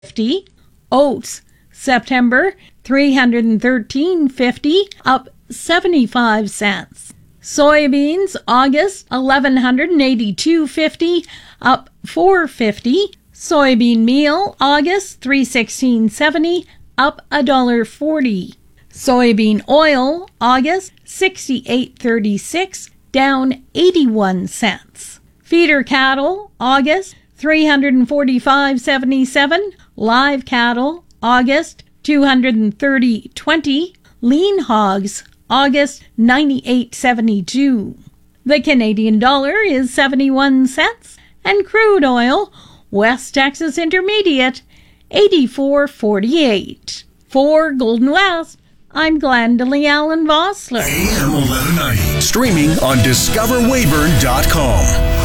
50. Oats, September, $313.50, up 75 cents. Soybeans, August, $1,182.50, up $4.50. Soybean meal, August, $316.70, up $1.40. Soybean oil, August, $68.36, down 81 cents. Feeder cattle, August, $345.77. Live cattle, August, $230.20. Lean hogs, August, $98.72. The Canadian dollar is 71 cents, and crude oil, West Texas Intermediate, $84.48. For Golden West, I'm Glendalee Allen Vossler. AM 1190. Streaming on discoverweyburn.com.